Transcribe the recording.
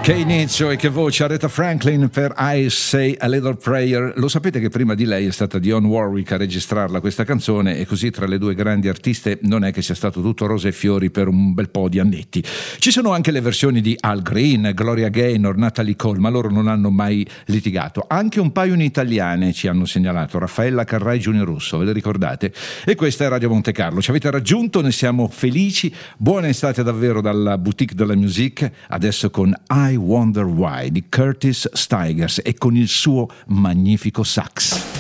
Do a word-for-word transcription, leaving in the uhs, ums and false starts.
Che inizio e che voce, Aretha Franklin per I Say a Little Prayer. Lo sapete che prima di lei è stata Dionne Warwick a registrarla questa canzone, e così tra le due grandi artiste non è che sia stato tutto rose e fiori per un bel po' di annetti. Ci sono anche le versioni di Al Green, Gloria Gaynor, Natalie Cole, ma loro non hanno mai litigato. Anche un paio in italiane ci hanno segnalato, Raffaella Carrà e Giunio Russo, ve le ricordate? E questa è Radio Monte Carlo, ci avete raggiunto, ne siamo felici. Buona estate davvero dalla Boutique de la Musique, adesso con I Wonder Why di Curtis Stigers e con il suo magnifico sax.